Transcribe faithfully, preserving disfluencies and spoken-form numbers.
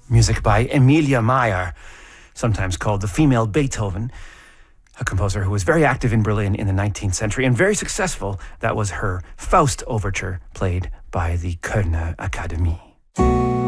Music by Emilia Mayer, sometimes called the female Beethoven, a composer who was very active in Berlin in the nineteenth century and very successful. That was her Faust Overture, played by the Kölner Akademie.